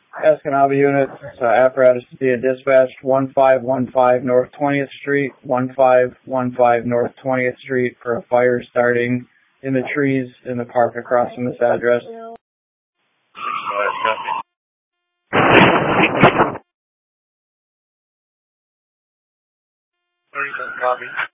Escanaba unit, apparatus is being dispatched 1515 North 20th Street, 1515 North 20th Street for a fire starting in the trees in the park across from this address. 30 copy.